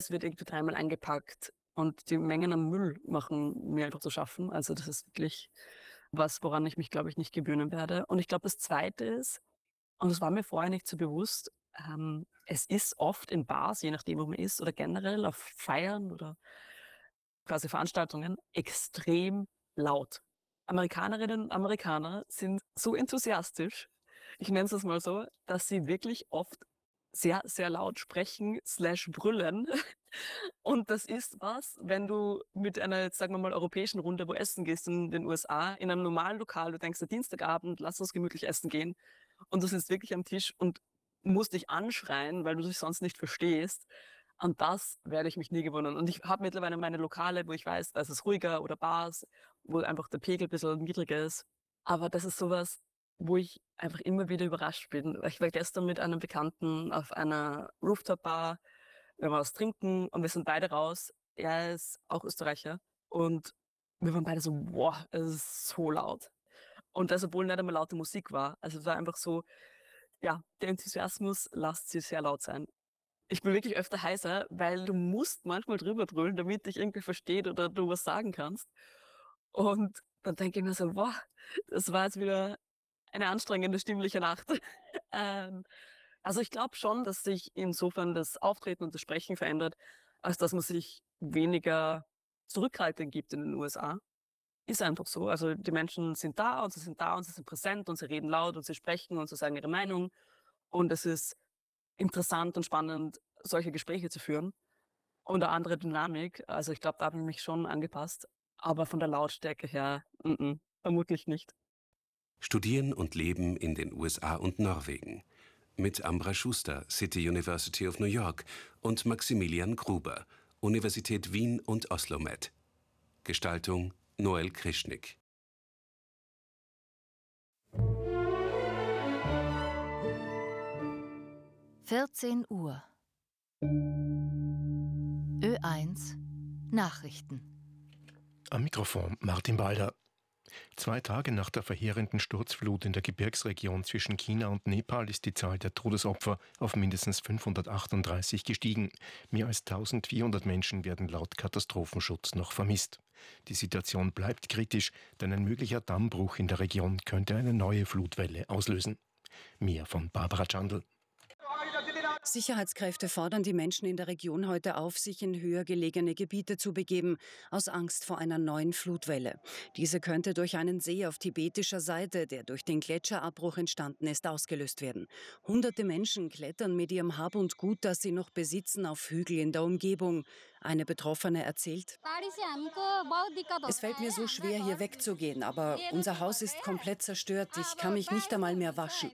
Es wird irgendwie dreimal eingepackt und die Mengen an Müll machen mir einfach zu schaffen. Also das ist wirklich was, woran ich mich, glaube ich, nicht gewöhnen werde. Und ich glaube, das Zweite ist, und das war mir vorher nicht so bewusst, es ist oft in Bars, je nachdem, wo man ist, oder generell auf Feiern oder quasi Veranstaltungen, extrem laut. Amerikanerinnen und Amerikaner sind so enthusiastisch, ich nenne es mal so, dass sie wirklich oft sehr, sehr laut sprechen slash brüllen. Und das ist was, wenn du mit einer, jetzt sagen wir mal, europäischen Runde wo essen gehst in den USA, in einem normalen Lokal, du denkst, der Dienstagabend, lass uns gemütlich essen gehen. Und du sitzt wirklich am Tisch und musst dich anschreien, weil du dich sonst nicht verstehst. An das werde ich mich nie gewöhnen. Und ich habe mittlerweile meine Lokale, wo ich weiß, da ist es ruhiger, oder Bars, wo einfach der Pegel ein bisschen niedriger ist. Aber das ist sowas, wo ich einfach immer wieder überrascht bin. Ich war gestern mit einem Bekannten auf einer Rooftop-Bar, wir waren was trinken und wir sind beide raus. Er ist auch Österreicher und wir waren beide so, boah, es ist so laut. Und das, obwohl nicht einmal laute Musik war. Also es war einfach so, ja, der Enthusiasmus lasst sie sehr laut sein. Ich bin wirklich öfter heiser, weil du musst manchmal drüber brüllen, damit dich irgendwie versteht oder du was sagen kannst. Und dann denke ich mir so, boah, das war jetzt wieder eine anstrengende stimmliche Nacht. ähm, also ich glaube schon, dass sich insofern das Auftreten und das Sprechen verändert, als dass man sich weniger zurückhaltend gibt in den USA. Ist einfach so. Also die Menschen sind da und sie sind da und sie sind präsent und sie reden laut und sie sprechen und sie sagen ihre Meinung. Und es ist interessant und spannend, solche Gespräche zu führen. Und eine andere Dynamik. Also ich glaube, da habe ich mich schon angepasst. Aber von der Lautstärke her, vermutlich nicht. Studieren und leben in den USA und Norwegen. Mit Ambra Schuster, City University of New York, und Maximilian Gruber, Universität Wien und Oslo Met. Gestaltung Noel Krischnick. (14 Uhr) Ö1 Nachrichten. Am Mikrofon Martin Balder. 2 Tage nach der verheerenden Sturzflut in der Gebirgsregion zwischen China und Nepal ist die Zahl der Todesopfer auf mindestens 538 gestiegen. Mehr als 1400 Menschen werden laut Katastrophenschutz noch vermisst. Die Situation bleibt kritisch, denn ein möglicher Dammbruch in der Region könnte eine neue Flutwelle auslösen. Mehr von Barbara Chandl. Sicherheitskräfte fordern die Menschen in der Region heute auf, sich in höher gelegene Gebiete zu begeben, aus Angst vor einer neuen Flutwelle. Diese könnte durch einen See auf tibetischer Seite, der durch den Gletscherabbruch entstanden ist, ausgelöst werden. Hunderte Menschen klettern mit ihrem Hab und Gut, das sie noch besitzen, auf Hügel in der Umgebung. Eine Betroffene erzählt: Es fällt mir so schwer, hier wegzugehen, aber unser Haus ist komplett zerstört. Ich kann mich nicht einmal mehr waschen.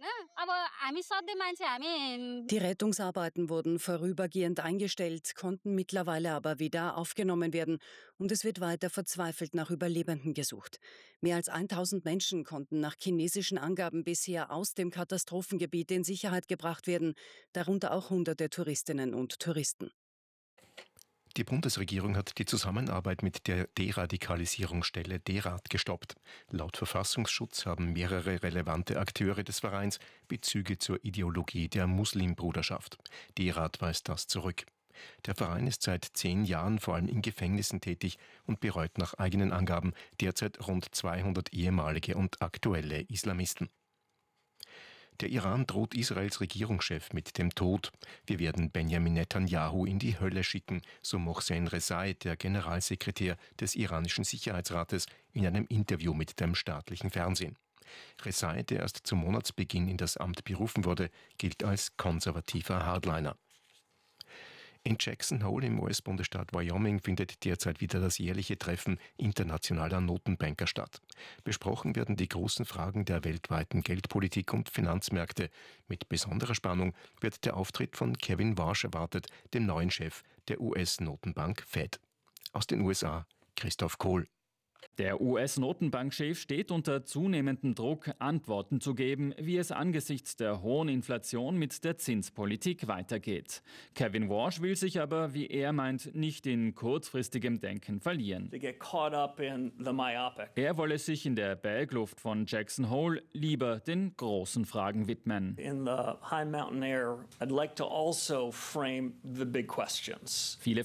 Die Rettungsarbeiten wurden vorübergehend eingestellt, konnten mittlerweile aber wieder aufgenommen werden und es wird weiter verzweifelt nach Überlebenden gesucht. Mehr als 1000 Menschen konnten nach chinesischen Angaben bisher aus dem Katastrophengebiet in Sicherheit gebracht werden, darunter auch Hunderte Touristinnen und Touristen. Die Bundesregierung hat die Zusammenarbeit mit der Deradikalisierungsstelle DERAD gestoppt. Laut Verfassungsschutz haben mehrere relevante Akteure des Vereins Bezüge zur Ideologie der Muslimbruderschaft. DERAD weist das zurück. Der Verein ist seit 10 Jahren vor allem in Gefängnissen tätig und betreut nach eigenen Angaben derzeit rund 200 ehemalige und aktuelle Islamisten. Der Iran droht Israels Regierungschef mit dem Tod. Wir werden Benjamin Netanyahu in die Hölle schicken, so Mohsen Rezai, der Generalsekretär des iranischen Sicherheitsrates, in einem Interview mit dem staatlichen Fernsehen. Rezai, der erst zum Monatsbeginn in das Amt berufen wurde, gilt als konservativer Hardliner. In Jackson Hole im US-Bundesstaat Wyoming findet derzeit wieder das jährliche Treffen internationaler Notenbanker statt. Besprochen werden die großen Fragen der weltweiten Geldpolitik und Finanzmärkte. Mit besonderer Spannung wird der Auftritt von Kevin Warsh erwartet, dem neuen Chef der US-Notenbank Fed. Aus den USA Christoph Kohl. Der US-Notenbankchef steht unter zunehmendem Druck, Antworten zu geben, wie es angesichts der hohen Inflation mit der Zinspolitik weitergeht. Kevin Warsh will sich aber, wie er meint, nicht in kurzfristigem Denken verlieren. Er wolle sich in der Bergluft von Jackson Hole lieber den großen Fragen widmen. In the high mountain air, I'd like to also frame the big questions. Viele